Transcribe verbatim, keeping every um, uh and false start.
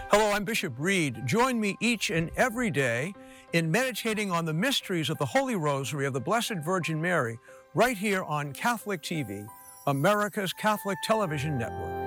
Hello, I'm Bishop Reed. Join me each and every day in meditating on the mysteries of the Holy Rosary of the Blessed Virgin Mary right here on Catholic T V, America's Catholic Television Network.